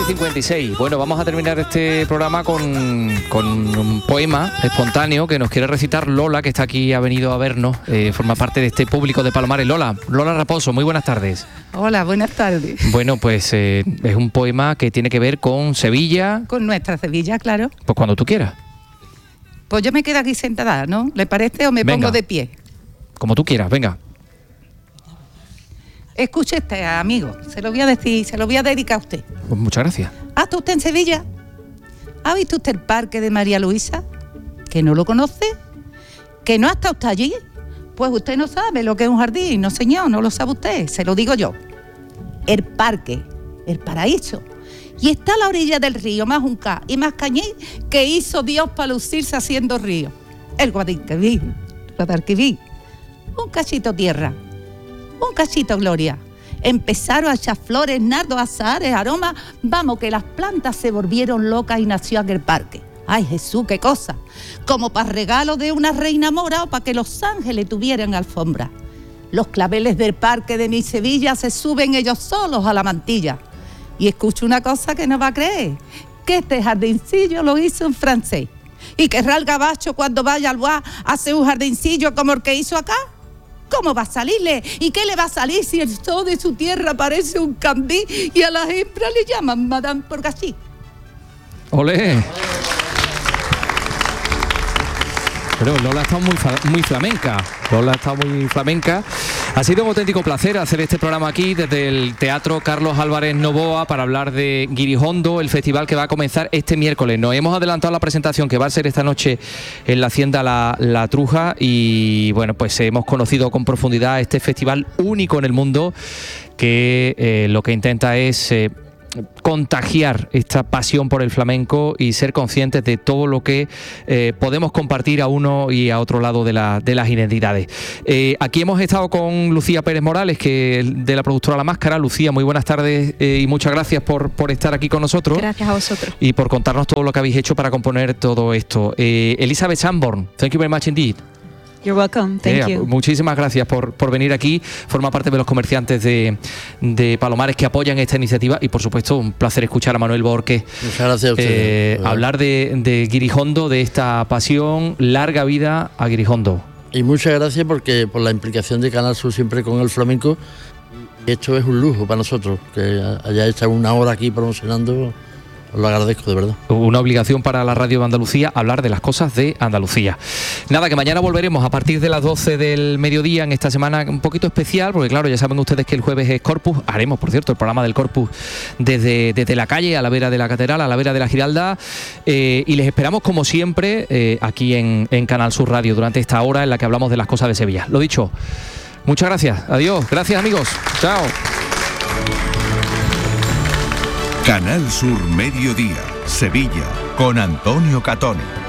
9:56. Bueno, vamos a terminar este programa con un poema espontáneo que nos quiere recitar Lola, que está aquí, ha venido a vernos, forma parte de este público de Palomares. Lola Raposo, muy buenas tardes. Hola, buenas tardes. Bueno, pues es un poema que tiene que ver con Sevilla. Con nuestra Sevilla, claro. Pues cuando tú quieras. Pues yo me quedo aquí sentada, ¿no? ¿Le parece o me pongo de pie? Como tú quieras, venga. Escuche este, amigo, se lo voy a decir, se lo voy a dedicar a usted. Pues muchas gracias. ¿Ha estado usted en Sevilla? ¿Ha visto usted el parque de María Luisa? ¿Que no lo conoce? ¿Que no ha estado usted allí? Pues usted no sabe lo que es un jardín, no señor, no lo sabe usted, se lo digo yo. El parque, el paraíso. Y está a la orilla del río, más un K y más cañí que hizo Dios para lucirse haciendo río. El Guadalquivir, un cachito tierra, un cachito gloria. Empezaron a echar flores, nardos, azahares, aromas. Vamos, que las plantas se volvieron locas y nació aquel parque. ¡Ay, Jesús, qué cosa! Como para regalo de una reina mora o para que los ángeles tuvieran alfombra. Los claveles del parque de mi Sevilla se suben ellos solos a la mantilla. Y escucho una cosa que no va a creer, que este jardincillo lo hizo en francés. Y querrá el gabacho cuando vaya al Bois a hacer un jardincillo como el que hizo acá. ¿Cómo va a salirle? ¿Y qué le va a salir si el sol de su tierra parece un cambí y a las hembras le llaman Madame Porgasí? ¡Olé! Pero Lola ha estado muy flamenca. Lola ha estado muy flamenca. Ha sido un auténtico placer hacer este programa aquí desde el Teatro Carlos Álvarez Novoa para hablar de Guirijondo, el festival que va a comenzar este miércoles. Nos hemos adelantado la presentación que va a ser esta noche en la Hacienda La Truja y bueno, pues hemos conocido con profundidad este festival único en el mundo que lo que intenta es contagiar esta pasión por el flamenco y ser conscientes de todo lo que podemos compartir a uno y a otro lado de las identidades. Aquí hemos estado con Lucía Pérez Morales, que de la productora La Máscara. Lucía, muy buenas tardes y muchas gracias por estar aquí con nosotros. Gracias a vosotros. Y por contarnos todo lo que habéis hecho para componer todo esto. Elizabeth Sanborn, thank you very much indeed. You're welcome, thank you. Muchísimas gracias por venir aquí, forma parte de los comerciantes de Palomares que apoyan esta iniciativa y por supuesto un placer escuchar a Manuel Borges. Muchas gracias a ustedes. Hablar de Guirijondo, de esta pasión, larga vida a Guirijondo. Y muchas gracias porque por la implicación de Canal Sur siempre con el flamenco. Esto es un lujo para nosotros, que haya hecho una hora aquí promocionando. Os lo agradezco, de verdad. Una obligación para la radio de Andalucía, hablar de las cosas de Andalucía. Nada, que mañana volveremos a partir de las 12 del mediodía en esta semana un poquito especial, porque claro, ya saben ustedes que el jueves es Corpus. Haremos, por cierto, el programa del Corpus desde la calle, a la vera de la Catedral, a la vera de la Giralda. Y les esperamos, como siempre, aquí en Canal Sur Radio, durante esta hora en la que hablamos de las cosas de Sevilla. Lo dicho, muchas gracias. Adiós. Gracias, amigos. Chao. Canal Sur Mediodía, Sevilla, con Antonio Catoni.